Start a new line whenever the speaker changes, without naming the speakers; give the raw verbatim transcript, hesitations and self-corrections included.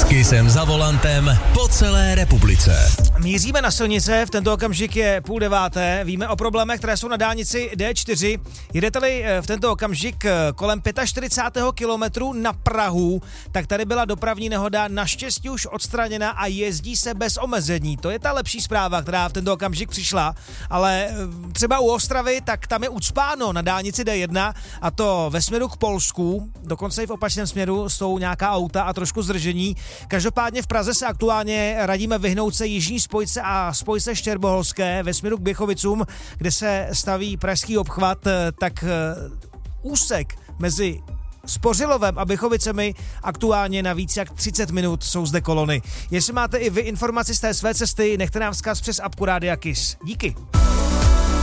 Kissem za volantem po celé republice.
Míříme na silnice, v tento okamžik je půl deváté, víme o problémech, které jsou na dálnici D čtyři. Jedete-li v tento okamžik kolem čtyřicátého pátého kilometru na Prahu, tak tady byla dopravní nehoda naštěstí už odstraněna a jezdí se bez omezení. To je ta lepší zpráva, která v tento okamžik přišla, ale třeba u Ostravy, tak tam je ucpáno na dálnici D jedna a to ve směru k Polsku, dokonce i v opačném směru jsou nějaká auta a trošku zdržení. Každopádně v Praze se aktuálně radíme vyhnout se jižní spojce a spojce Štěrboholské ve směru k Běchovicům, kde se staví pražský obchvat, tak úsek mezi Spořilovem a Běchovicemi aktuálně na víc jak třicet minut jsou zde kolony. Jestli máte i vy informaci z té své cesty, nechte nám vzkaz přes apku Rádia Kiss. Díky.